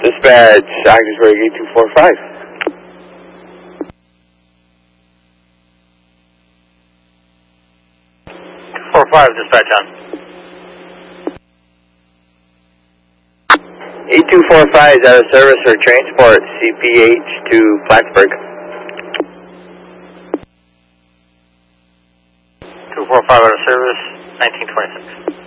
Dispatch, Ogdensburg 8245. 245, dispatch on. 8245 is out of service for transport, CPH to Plattsburgh. 245 out of service, 1926.